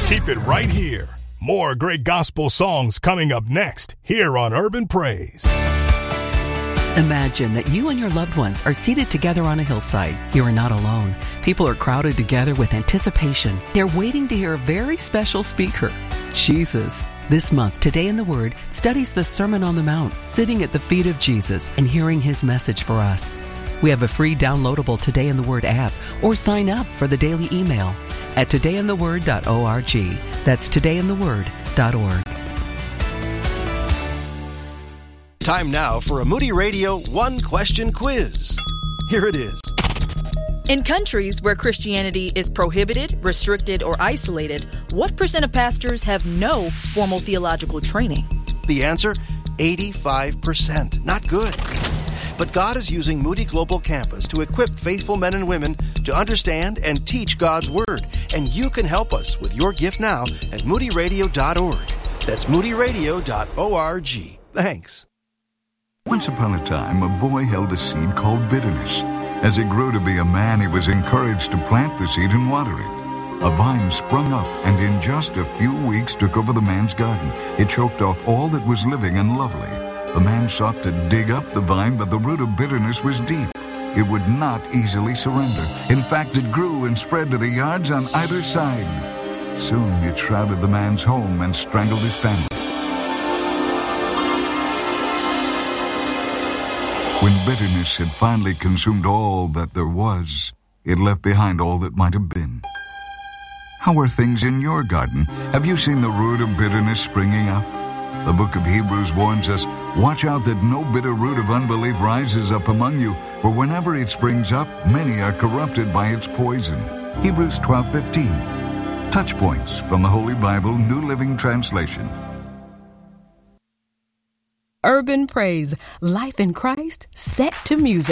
Keep it right here. More great gospel songs coming up next here on Urban Praise. Imagine that you and your loved ones are seated together on a hillside. You are not alone. People are crowded together with anticipation. They're waiting to hear a very special speaker, Jesus. This month, Today in the Word studies the Sermon on the Mount, sitting at the feet of Jesus and hearing his message for us. We have a free downloadable Today in the Word app, or sign up for the daily email at todayintheword.org. That's todayintheword.org. Time now for a Moody Radio one-question quiz. Here it is. In countries where Christianity is prohibited, restricted, or isolated, what % of pastors have no formal theological training? The answer, 85%. Not good. But God is using Moody Global Campus to equip faithful men and women to understand and teach God's Word. And you can help us with your gift now at moodyradio.org. That's moodyradio.org. Thanks. Once upon a time, a boy held a seed called bitterness. As it grew to be a man, he was encouraged to plant the seed and water it. A vine sprung up and in just a few weeks took over the man's garden. It choked off all that was living and lovely. The man sought to dig up the vine, but the root of bitterness was deep. It would not easily surrender. In fact, it grew and spread to the yards on either side. Soon it shrouded the man's home and strangled his family. When bitterness had finally consumed all that there was, it left behind all that might have been. How are things in your garden? Have you seen the root of bitterness springing up? The book of Hebrews warns us, watch out that no bitter root of unbelief rises up among you, for whenever it springs up, many are corrupted by its poison. Hebrews 12:15. Touch points from the Holy Bible, New Living Translation. Urban Praise, life in Christ, set to music.